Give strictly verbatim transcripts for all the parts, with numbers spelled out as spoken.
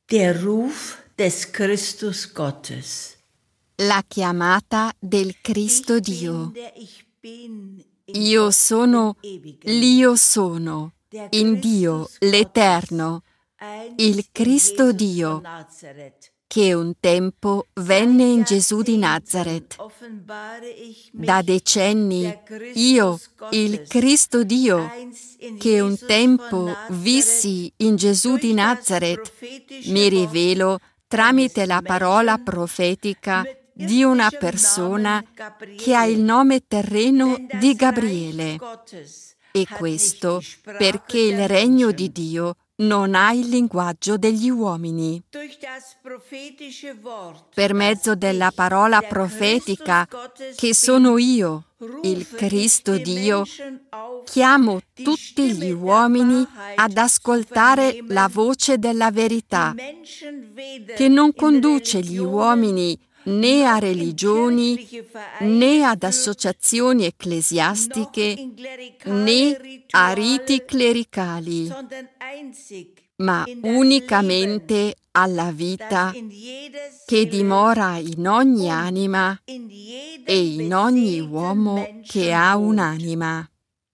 Der Ruf des Christus Gottes. La chiamata del Cristo Ich bin, Dio. der ich bin, in Io Gott, sono dem Ewigen. l'Io sono, Der in Dio, Christus l'Eterno, Gottes, il einst Cristo in Jesus Dio, von Nazareth. che un tempo venne in Gesù di Nazaret. Offenbare ich mich, Da decenni der Christus io, Gottes, il Cristo Dio, einst in che un Jesus von tempo Nazareth, vissi in Gesù di durch das Nazaret, prophetische mi Wort rivelo tramite eines la parola Menschen profetica mit di una irdischem persona Namen che ha il Gabriele. nome terreno Denn das di Reich Gabriele. Gottes E hat questo nicht die Sprache perché il der regno Menschen. di Dio non ha il linguaggio degli uomini. Durch das prophetische Wort, Per mezzo das della ich, parola der profetica, Christus Gottes che bin, sono io, il rufe Cristo ich die Dio, Menschen auf, chiamo die tutti gli Stimme der uomini Wahrheit ad zu ascoltare vernehmen, la voce della die verità, Menschen weder che non in conduce gli Religionen uomini né a noch in religioni, kirchliche né ad Vereine führt, associazioni noch ecclesiastiche, in né klerikale a riti Rituale, clericali, sondern einzig ma in das Leben, unicamente alla das vita in jeder che Seele dimora in ogni und anima in jedem e in ogni beseelten uomo che Menschen ha wohnt. un'anima.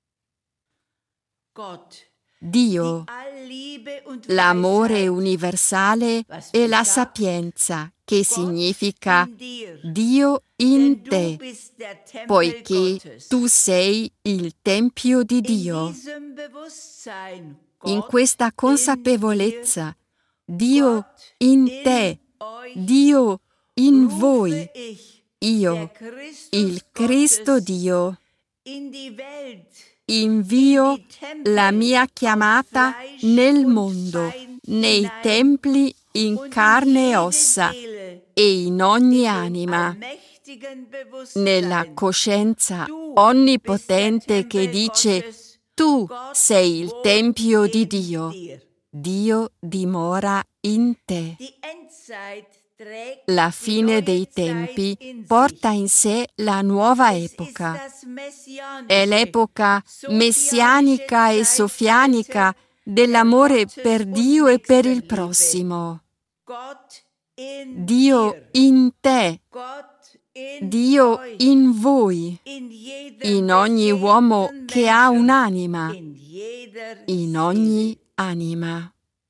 Gott, Dio, die Allliebe und l'amore Weisheit, universale was e la besagt, sapienza, che Gott significa in dir, Dio denn in du te, bist der Tempel poiché Gottes. tu sei il Tempio di In Dio. diesem Bewusstsein, In Gott questa in dir, consapevolezza, Dio Gott in in te, euch, Dio in voi, rufe ich, der io, Christus il Cristo Gottes, Dio, in die Welt, invio in die Tempel la mia aus chiamata Fleisch nel und mondo, Fein nei hinein templi in und in carne e jede ossa Seele, e in ogni in dem anima, allmächtigen nella Bewusstsein, coscienza du bist der onnipotente che Tempel dice: Gottes, tu Gott sei il wohnt Tempio di in Dio, dir. Dio dimora in te. Die Endzeit trägt La die fine neue dei Zeit tempi in porta sich. in sé la nuova Es ist epoca. das È messianische, l'epoca sofianische messianica e sofianica Zeitalter der dell'amore Gottes- per und Dio e per il Nächstenliebe. prossimo. Gott in Dio dir, in te, Gott in Dio euch, in voi, in jedem in ogni uomo beseelten che ha Menschen, un'anima, in jeder in ogni Seele. anima.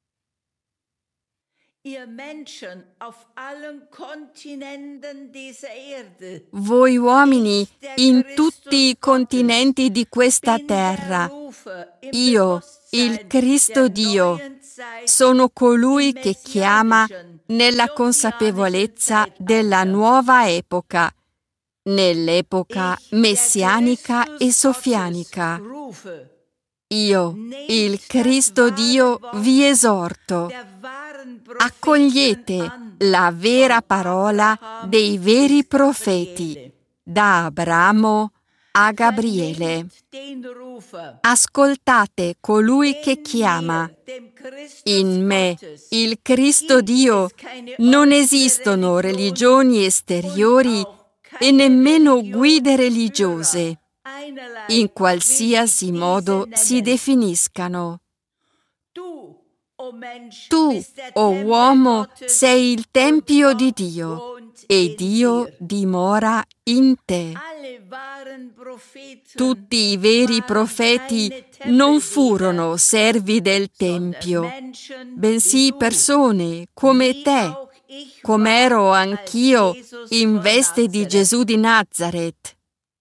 Ihr Menschen auf allen Kontinenten dieser Erde, Voi uomini ich, der in Christus tutti i Gottes, continenti di questa bin der terra, Rufer im io, il Bewusstsein Cristo der Dio, neuen Zeit, sono colui im che chiama messianischen, nella sofianischen consapevolezza della Zeitalter. nuova epoca, nell'epoca Ich, der messianica Christus e sofianica. Gottes, rufe, Io, nehmt il das Cristo wahre Dio, Wort vi esorto. der wahren Propheten Accogliete an, la vera von parola Abraham dei veri bis profeti, Gabriele. da Abramo a Gabriele. Vernehmt den Rufer, Ascoltate colui che in chiama. mir, dem Christus In me, Gottes, il Cristo gibt Dio, es keine non äußere esistono Religion religioni und esteriori auch e keine nemmeno guide Religionsführer, religiose, einerlei, in qualsiasi wie sich modo diese si nennen. definiscano. Du, o Mensch, Tu, bist der o Tempel uomo, Gottes sei il und Tempio di Gott Dio wohnt e in Dio dir. dimora in te. Alle wahren Propheten Tutti i veri waren profeti keine non Tempeldiener, furono servi del sondern Tempio, Menschen wie bensì du, persone come wie te, auch ich com'ero war, als anch'io Jesus in von veste di Nazareth. Gesù di Nazaret.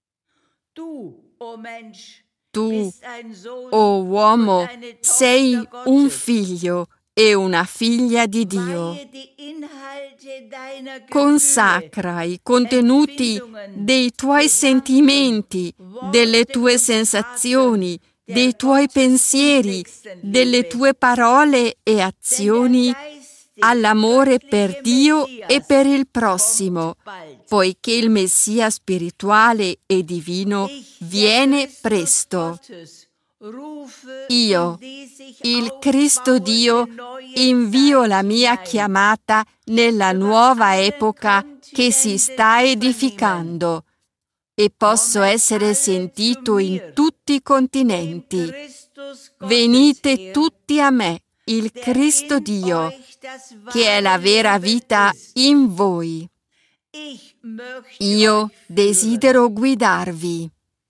Du, o Mensch, Tu, bist ein Sohn o und uomo, eine sei Tochter un Gottes. figlio e una figlia di Dio. Weihe die Inhalte deiner Gefühle, Consacra i contenuti Empfindungen, dei tuoi Gedanken, sentimenti, delle Worte tue und sensazioni, Taten dei der tuoi Gottes- und pensieri, Nächstenliebe. delle tue parole e Denn der azioni geistige, all'amore göttliche per Dio Messias e per il prossimo, kommt bald. poiché il Messia spirituale e divino Ich, der viene Christus presto. Gottes, rufe Io, in die sich il Cristo Dio, aufbauende neue invio la Zeit mia hinein. chiamata nella Über nuova alle epoca che si Kontinente sta zu edificando e posso Kommet essere alle sentito zu in mir, tutti i dem continenti. Christus Gottes Venite her, tutti a me, il Cristo Dio, che è la vera vita in voi. Io desidero guidarvi.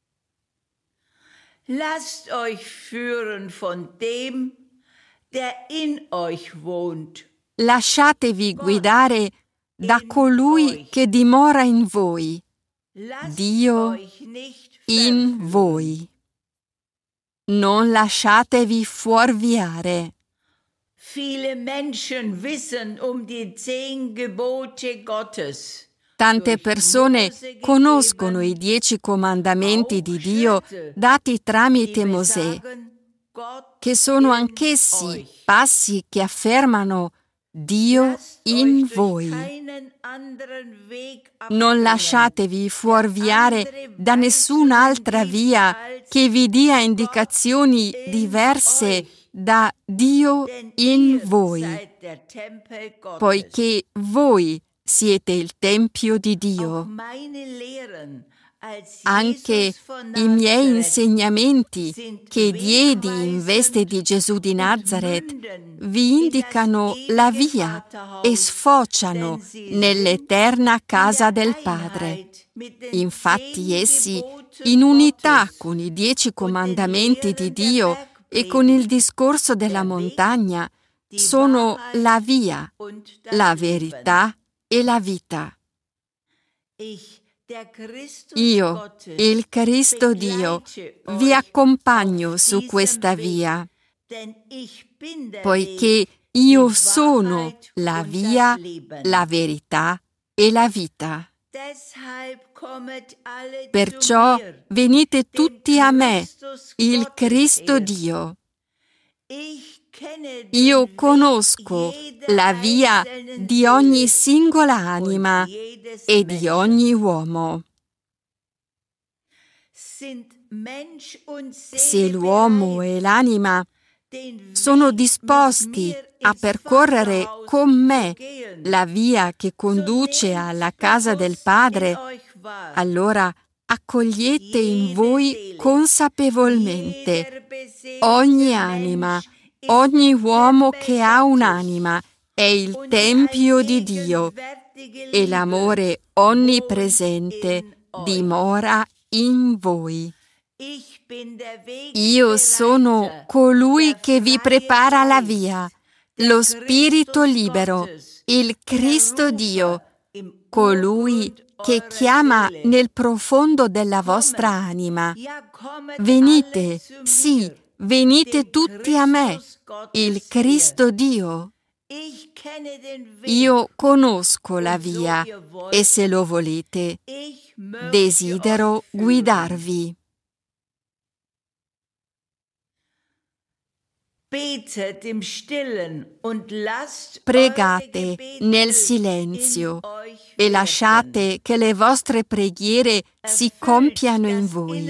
Lasst euch führen von dem, der in euch wohnt. Lasciatevi guidare da colui che dimora in voi, Dio in voi. Non lasciatevi fuorviare. Viele Menschen wissen um die zehn Gebote Gottes. Tante persone conoscono i dieci comandamenti di Dio dati tramite Mosè, che sono anch'essi passi che affermano Dio in voi. Non lasciatevi fuorviare da nessun'altra via che vi dia indicazioni diverse da Dio in voi, poiché voi siete il Tempio di Dio. Anche i miei insegnamenti che diedi in veste di Gesù di Nazaret vi indicano la via e sfociano nell'eterna casa del Padre. Infatti essi, in unità con i dieci comandamenti di Dio e con il discorso della montagna, sono la via, la verità e la vita. Io, il Cristo Dio, vi accompagno su questa via, poiché io sono la via, la verità e la vita. Perciò venite tutti a me, il Cristo Dio. Io conosco la via di ogni singola anima e di ogni uomo. Se l'uomo e l'anima sono disposti a percorrere con me la via che conduce alla casa del Padre, allora accogliete in voi consapevolmente ogni anima. Ogni uomo che ha un'anima è il Tempio di Dio e l'amore onnipresente dimora in voi. Io sono colui che vi prepara la via, lo Spirito libero, il Cristo Dio, colui che chiama nel profondo della vostra anima. Venite, sì, venite tutti a me, il Cristo Dio. Io conosco la via e se lo volete, desidero guidarvi. Pregate nel silenzio e lasciate che le vostre preghiere si compiano in voi.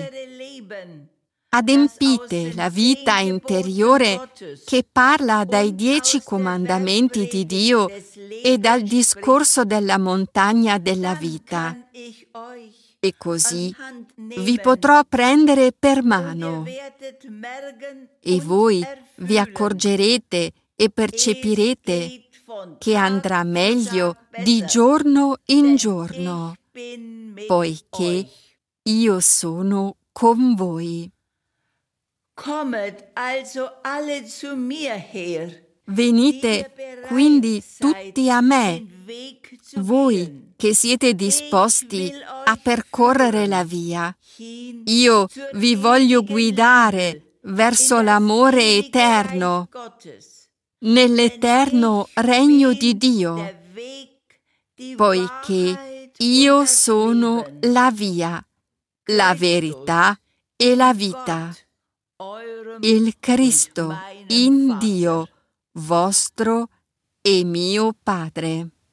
Adempite la vita interiore che parla dai dieci comandamenti di Dio e dal discorso della montagna della vita. E così vi potrò prendere per mano e voi vi accorgerete e percepirete che andrà meglio di giorno in giorno, poiché io sono con voi. Kommet also alle zu mir her. Venite quindi tutti a me, voi che siete disposti a percorrere la via. Io vi voglio guidare verso l'amore eterno, nell'eterno regno di Dio, poiché io sono la via, la verità e la vita. Il Cristo in Dio, vostro e mio Padre.